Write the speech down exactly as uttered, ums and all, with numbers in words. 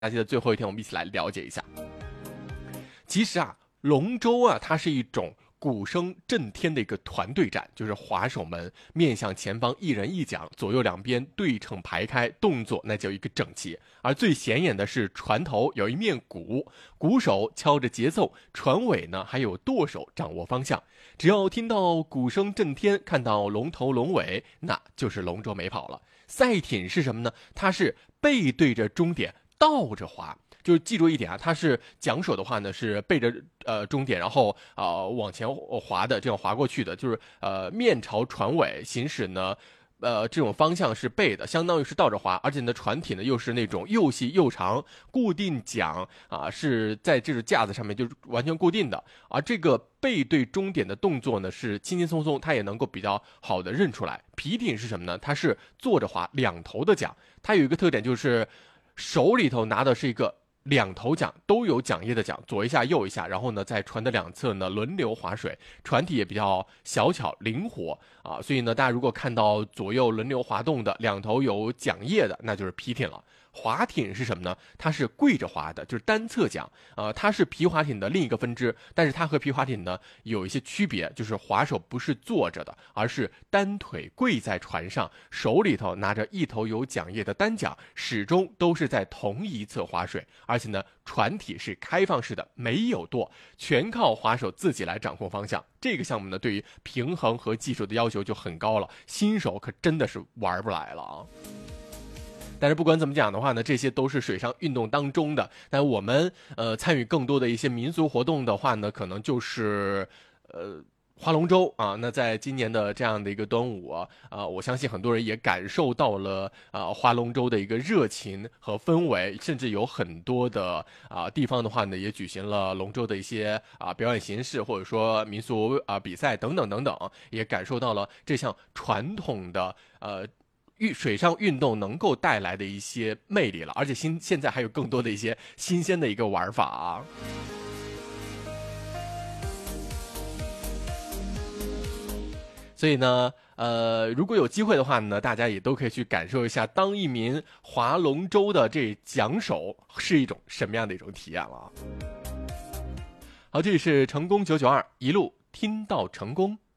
假期的最后一天，我们一起来了解一下。其实啊，龙舟啊，它是一种鼓声震天的一个团队战，就是滑手们面向前方，一人一桨，左右两边对称排开，动作那就一个整齐。而最显眼的是船头有一面鼓，鼓手敲着节奏，船尾呢还有舵手掌握方向。只要听到鼓声震天，看到龙头龙尾，那就是龙舟没跑了。赛艇是什么呢？它是背对着终点，倒着滑。就是记住一点啊，它是桨手的话呢是背着呃终点，然后呃往前滑的，这样滑过去的，就是呃面朝船尾行驶呢，呃这种方向是背的，相当于是倒着滑，而且呢船体呢又是那种又细又长，固定桨啊是在这个架子上面就是完全固定的，而这个背对终点的动作呢是轻轻松松，它也能够比较好的认出来。皮艇是什么呢？它是坐着滑，两头的桨，它有一个特点就是手里头拿的是一个两头桨，都有桨叶的桨，左一下右一下，然后呢在船的两侧呢轮流划水，船体也比较小巧灵活啊，所以呢大家如果看到左右轮流滑动的，两头有桨叶的，那就是皮艇了。划艇是什么呢？它是跪着划的，就是单侧桨，呃，它是皮划艇的另一个分支，但是它和皮划艇呢有一些区别，就是划手不是坐着的，而是单腿跪在船上，手里头拿着一头有桨叶的单桨，始终都是在同一侧划水，而且呢，船体是开放式的，没有舵，全靠划手自己来掌控方向。这个项目呢，对于平衡和技术的要求就很高了，新手可真的是玩不来了啊。但是不管怎么讲的话呢，这些都是水上运动当中的。但我们呃参与更多的一些民俗活动的话呢，可能就是呃划龙舟啊。那在今年的这样的一个端午啊，啊我相信很多人也感受到了啊划龙舟的一个热情和氛围，甚至有很多的啊地方的话呢，也举行了龙舟的一些啊表演形式，或者说民俗啊比赛等等等等，也感受到了这项传统的呃。水上运动能够带来的一些魅力了，而且新现在还有更多的一些新鲜的一个玩法啊。所以呢，呃，如果有机会的话呢，大家也都可以去感受一下，当一名划龙舟的这桨手是一种什么样的一种体验了。好，这里是成功九九二，一路听到成功。